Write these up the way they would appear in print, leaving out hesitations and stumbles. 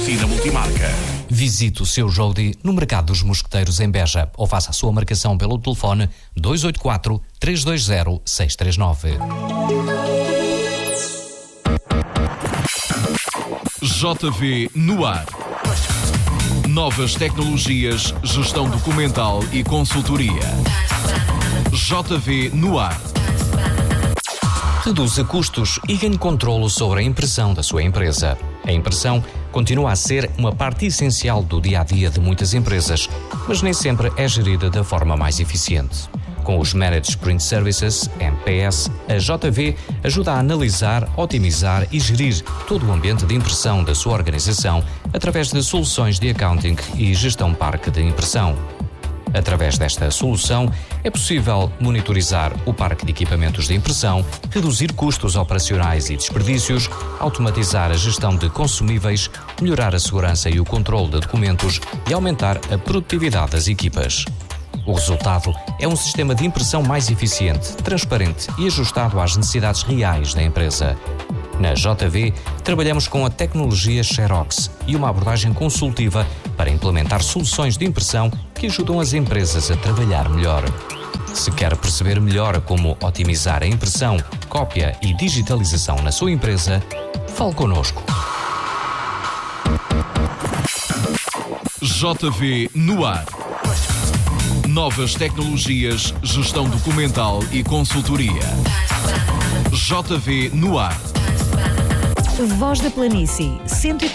Oficina Multimarca. Visite o seu Jody no Mercado dos Mosqueteiros em Beja ou faça a sua marcação pelo telefone 284 320 639. JV no ar. Novas tecnologias, gestão documental e consultoria. JV no ar. Reduza custos e ganhe controlo sobre a impressão da sua empresa. A impressão continua a ser uma parte essencial do dia-a-dia de muitas empresas, mas nem sempre é gerida da forma mais eficiente. Com os Managed Print Services, MPS, a JV ajuda a analisar, otimizar e gerir todo o ambiente de impressão da sua organização através de soluções de accounting e gestão parque de impressão. Através desta solução, é possível monitorizar o parque de equipamentos de impressão, reduzir custos operacionais e desperdícios, automatizar a gestão de consumíveis, melhorar a segurança e o controle de documentos e aumentar a produtividade das equipas. O resultado é um sistema de impressão mais eficiente, transparente e ajustado às necessidades reais da empresa. Na JV, trabalhamos com a tecnologia Xerox e uma abordagem consultiva para implementar soluções de impressão que ajudam as empresas a trabalhar melhor. Se quer perceber melhor como otimizar a impressão, cópia e digitalização na sua empresa, fale connosco. JV no ar. Novas tecnologias, gestão documental e consultoria. JV no ar. Voz da Planície,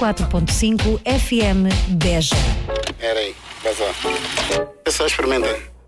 104.5 FM Beja. Era aí, vai lá. É só experimentem.